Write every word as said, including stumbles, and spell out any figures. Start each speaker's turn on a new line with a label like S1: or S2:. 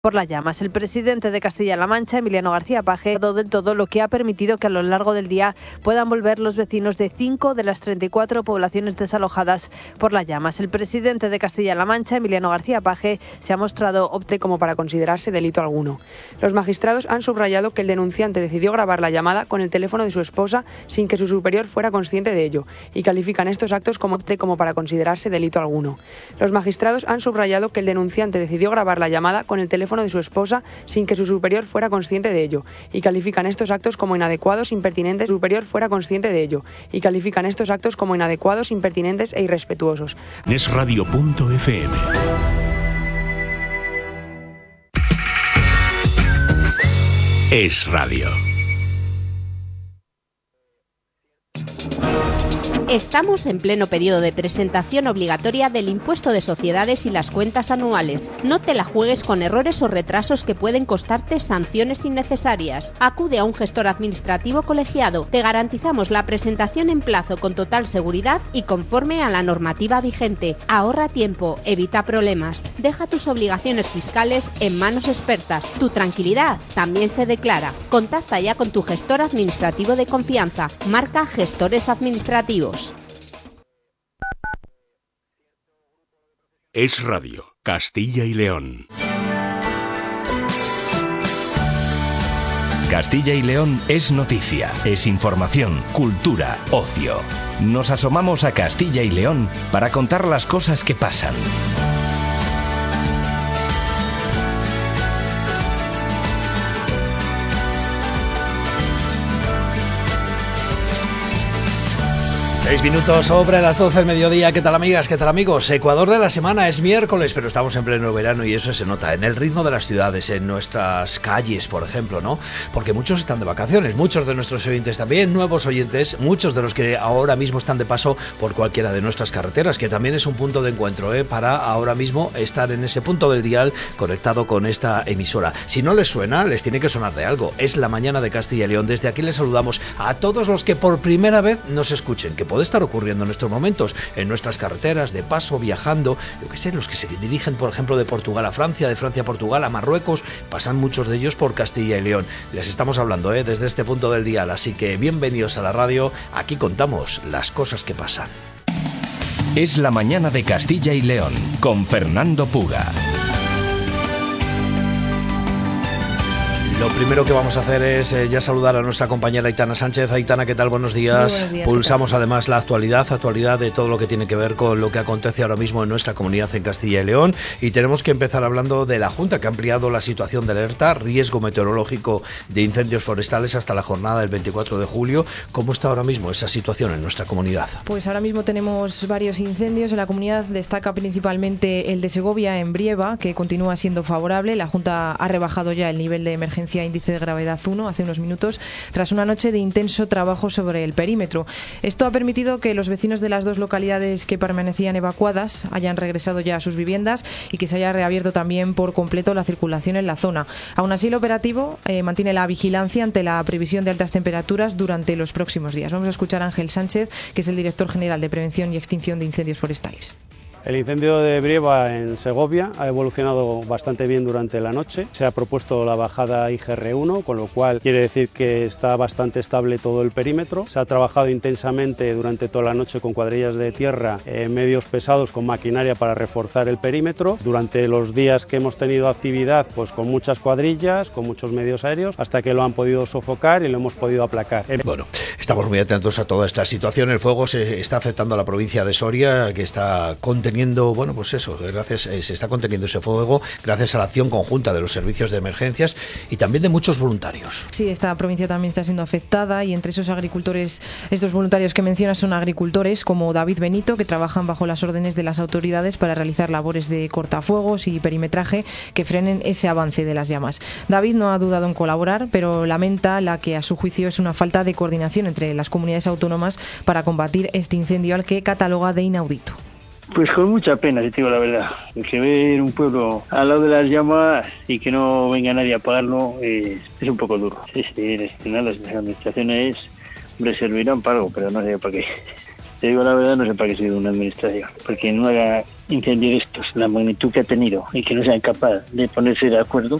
S1: por las llamas. El presidente de Castilla-La Mancha, Emiliano García Paje, ha dado del todo lo que ha permitido que a lo largo del día puedan volver los vecinos de cinco de las treinta y cuatro poblaciones desalojadas por las llamas. El presidente de Castilla-La Mancha, Emiliano García Paje, se ha mostrado opte
S2: como para considerarse delito alguno. Los magistrados han subrayado que el denunciante decidió grabar la llamada con el teléfono de su esposa sin que su superior fuera consciente de ello y califican estos actos como opte como para considerarse delito alguno. Los magistrados han subrayado que el denunciante decidió grabar la llamada con el teléfono de su esposa sin que su superior fuera consciente de ello y califican estos actos como inadecuados, impertinentes, superior fuera consciente de ello y califican estos actos como inadecuados, impertinentes e irrespetuosos.
S3: Es radio punto efe eme. Es radio.
S4: Estamos en pleno periodo de presentación obligatoria del impuesto de sociedades y las cuentas anuales. No te la juegues con errores o retrasos que pueden costarte sanciones innecesarias. Acude a un gestor administrativo colegiado. Te garantizamos la presentación en plazo con total seguridad y conforme a la normativa vigente. Ahorra tiempo, evita problemas. Deja tus obligaciones fiscales en manos expertas. Tu tranquilidad también se declara. Contacta ya con tu gestor administrativo de confianza. Marca Gestores Administrativos.
S3: Es radio, Castilla y León. Castilla y León es noticia, es información, cultura, ocio. Nos asomamos a Castilla y León para contar las cosas que pasan.
S5: Seis minutos sobre las doce del mediodía. ¿Qué tal, amigas? ¿Qué tal, amigos? Ecuador de la semana es miércoles, pero estamos en pleno verano y eso se nota en el ritmo de las ciudades, en nuestras calles, por ejemplo, ¿no? Porque muchos están de vacaciones, muchos de nuestros oyentes también, nuevos oyentes, muchos de los que ahora mismo están de paso por cualquiera de nuestras carreteras, que también es un punto de encuentro, ¿eh? Para ahora mismo estar en ese punto del dial conectado con esta emisora. Si no les suena, les tiene que sonar de algo. Es la mañana de Castilla y León. Desde aquí les saludamos a todos los que por primera vez nos escuchen, que puede estar ocurriendo en estos momentos en nuestras carreteras, de paso, viajando, yo que sé, los que se dirigen, por ejemplo, de Portugal a Francia, de Francia a Portugal, a Marruecos, pasan muchos de ellos por Castilla y León. Les estamos hablando, ¿eh? Desde este punto del dial, así que bienvenidos a la radio. Aquí contamos las cosas que pasan.
S3: Es la mañana de Castilla y León, con Fernando Puga.
S5: Lo primero que vamos a hacer es eh, ya saludar a nuestra compañera Aitana Sánchez. Aitana, ¿qué tal? Buenos días.
S6: Buenos días.
S5: Pulsamos además la actualidad, actualidad de todo lo que tiene que ver con lo que acontece ahora mismo en nuestra comunidad en Castilla y León. Y tenemos que empezar hablando de la Junta, que ha ampliado la situación de alerta, riesgo meteorológico de incendios forestales hasta la jornada del veinticuatro de julio. ¿Cómo está ahora mismo esa situación en nuestra comunidad?
S6: Pues ahora mismo tenemos varios incendios en la comunidad. Destaca principalmente el de Segovia, en Brieva, que continúa siendo favorable. La Junta ha rebajado ya el nivel de emergencia índice de gravedad uno hace unos minutos, tras una noche de intenso trabajo sobre el perímetro. Esto ha permitido que los vecinos de las dos localidades que permanecían evacuadas hayan regresado ya a sus viviendas y que se haya reabierto también por completo la circulación en la zona. Aún así, el operativo eh, mantiene la vigilancia ante la previsión de altas temperaturas durante los próximos días. Vamos a escuchar a Ángel Sánchez, que es el director general de Prevención y Extinción de Incendios Forestales.
S7: El incendio de Brieva en Segovia ha evolucionado bastante bien durante la noche. Se ha propuesto la bajada I G R uno, con lo cual quiere decir que está bastante estable todo el perímetro. Se ha trabajado intensamente durante toda la noche con cuadrillas de tierra, eh, medios pesados con maquinaria para reforzar el perímetro. Durante los días que hemos tenido actividad, pues con muchas cuadrillas, con muchos medios aéreos, hasta que lo han podido sofocar y lo hemos podido aplacar.
S5: Bueno, estamos muy atentos a toda esta situación. El fuego se está afectando a la provincia de Soria, que está conteniendo Bueno, pues eso, gracias, eh, se está conteniendo ese fuego gracias a la acción conjunta de los servicios de emergencias y también de muchos voluntarios.
S6: Sí, esta provincia también está siendo afectada y entre esos agricultores, estos voluntarios que mencionas son agricultores como David Benito, que trabajan bajo las órdenes de las autoridades para realizar labores de cortafuegos y perimetraje que frenen ese avance de las llamas. David no ha dudado en colaborar, pero lamenta la que a su juicio es una falta de coordinación entre las comunidades autónomas para combatir este incendio al que cataloga de inaudito.
S8: Pues con mucha pena, si te digo la verdad, porque ver un pueblo al lado de las llamas y que no venga nadie a apagarlo eh, es un poco duro. Sí, sí, las administraciones, hombre, servirán para algo, pero no sé para qué. Te digo la verdad, no sé para qué sirve una administración, porque no haga incendio de estos, la magnitud que ha tenido y que no sean capaces de ponerse de acuerdo,